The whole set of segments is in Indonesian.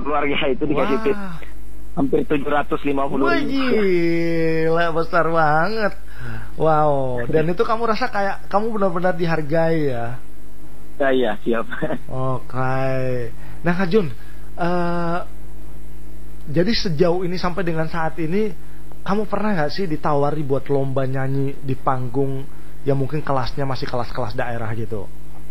keluarga itu dikasih tip hampir 750 Wah, ribu. gila, besar banget. Wow, dan itu kamu rasa kayak kamu benar-benar dihargai ya? Iya, siap. Oke. Nah, Kak Jun, jadi sejauh ini sampai dengan saat ini, kamu pernah nggak sih ditawari buat lomba nyanyi di panggung yang mungkin kelasnya masih kelas-kelas daerah gitu?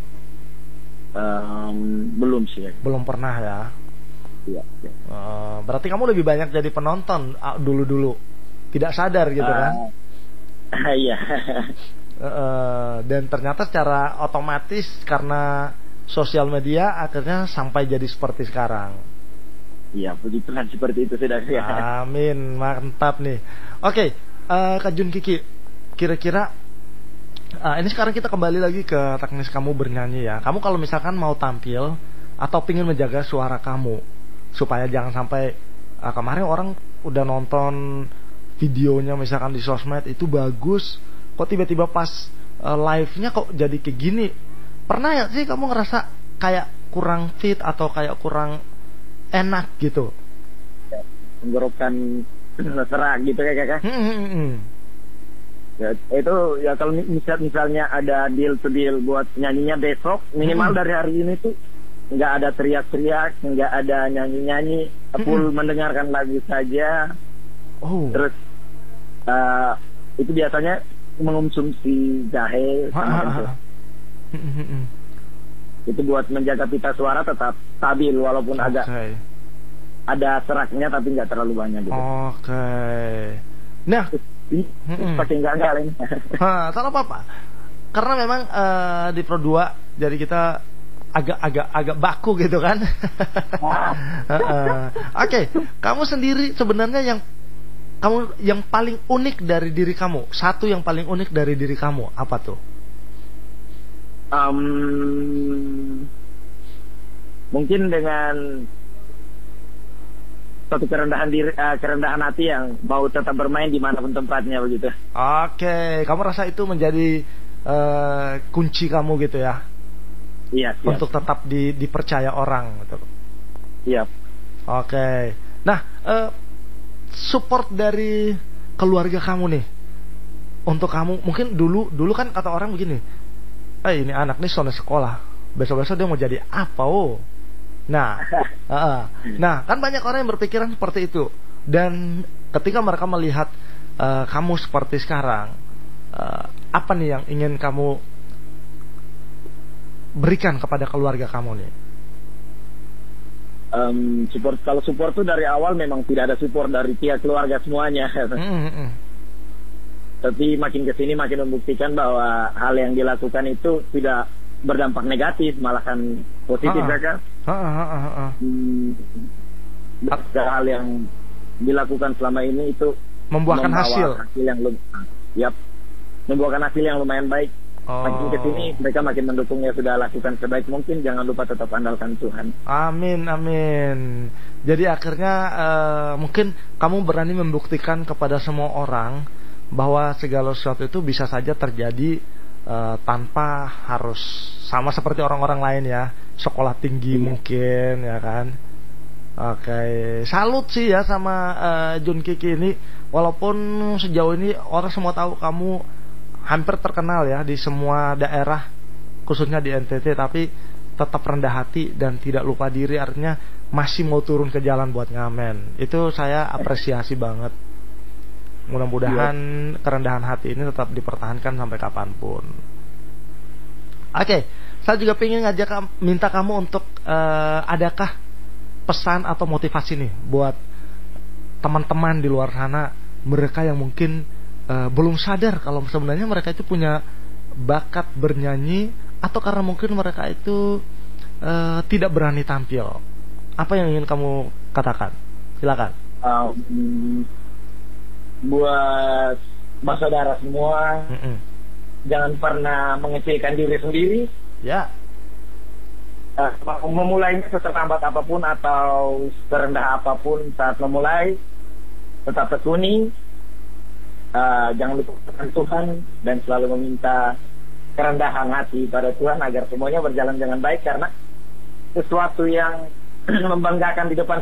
Belum sih. Belum pernah ya? Iya. Berarti kamu lebih banyak jadi penonton dulu-dulu, tidak sadar gitu kan? Iya. Dan ternyata secara otomatis karena sosial media akhirnya sampai jadi seperti sekarang. Iya, puji Tuhan seperti itu sudah. Amin, mantap nih. Oke, Kak Jun Kiki, kira-kira ini sekarang kita kembali lagi ke teknis kamu bernyanyi ya. Kamu kalau misalkan mau tampil atau pingin menjaga suara kamu supaya jangan sampai kemarin orang udah nonton videonya misalkan di sosmed itu bagus, kok tiba-tiba pas live-nya kok jadi kayak gini. Pernah ya sih kamu ngerasa kayak kurang fit atau kayak kurang enak gitu? Tenggorokan serak gitu ya kakak. Ya, itu ya kalau misalnya ada deal to deal buat nyanyinya besok, minimal dari hari ini tuh nggak ada teriak-teriak, nggak ada nyanyi-nyanyi, full mendengarkan lagu saja. Terus itu biasanya mengonsumsi jahe sama kentut. Itu buat menjaga pita suara tetap stabil walaupun agak ada seraknya tapi nggak terlalu banyak gitu. Nah, pakai enggak ini. Salah apa? Karena memang di Pro 2 jadi kita agak baku gitu kan. Oke, kamu sendiri sebenarnya yang paling unik dari diri kamu, satu yang paling unik dari diri kamu apa tuh? Mungkin dengan satu kerendahan hati yang mau tetap bermain dimanapun tempatnya begitu. Oke, kamu rasa itu menjadi kunci kamu gitu ya? Iya. Untuk tetap dipercaya orang, betul? Iya. Oke. Nah, support dari keluarga kamu nih untuk kamu, mungkin dulu kan kata orang begini, ini anak nih soalnya sekolah, besok-besok dia mau jadi apa? Nah, kan banyak orang yang berpikiran seperti itu. Dan ketika mereka melihat kamu seperti sekarang, apa nih yang ingin kamu berikan kepada keluarga kamu nih? Kalau support tuh dari awal memang tidak ada support dari pihak keluarga semuanya. Tapi makin kesini makin membuktikan bahwa hal yang dilakukan itu tidak berdampak negatif, malah kan positif kan? Hal yang dilakukan selama ini itu membuahkan hasil yang membuahkan hasil yang lumayan baik. Makin kesini mereka makin mendukungnya, sudah lakukan sebaik mungkin. Jangan lupa tetap andalkan Tuhan. Amin. Jadi akhirnya mungkin kamu berani membuktikan kepada semua orang bahwa segala sesuatu itu bisa saja terjadi tanpa harus sama seperti orang-orang lain ya, sekolah tinggi mungkin ya kan. Oke, salut sih ya sama Jun Kiki ini. Walaupun sejauh ini orang semua tahu kamu hampir terkenal ya di semua daerah, khususnya di NTT, tapi tetap rendah hati dan tidak lupa diri, artinya masih mau turun ke jalan buat ngamen. Itu saya apresiasi banget. Mudah-mudahan kerendahan hati ini tetap dipertahankan sampai kapanpun. Oke, saya juga pengen minta kamu untuk adakah pesan atau motivasi nih buat teman-teman di luar sana, mereka yang mungkin belum sadar kalau sebenarnya mereka itu punya bakat bernyanyi, atau karena mungkin mereka itu tidak berani tampil. Apa yang ingin kamu katakan? Silakan. Buat saudara semua, jangan pernah mengecilkan diri sendiri. Ya. Memulainya seterlambat apapun atau serendah apapun, saat memulai tetap tekuni. Jangan lupa Tuhan dan selalu meminta kerendahan hati pada Tuhan agar semuanya berjalan dengan baik, karena sesuatu yang membanggakan di depan